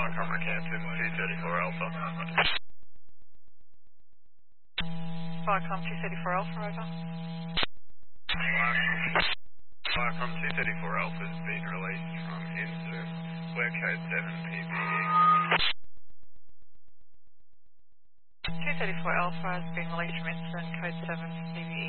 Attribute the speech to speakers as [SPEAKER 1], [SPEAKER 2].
[SPEAKER 1] Viacom Rockhampton, 234 Alpha.
[SPEAKER 2] Viacom 234 Alpha, over.
[SPEAKER 1] Viacom 234 Alpha has been released from Inzer. We're code 7 PBE.
[SPEAKER 2] 234 Alpha has been released from Incident Code 7 PBE.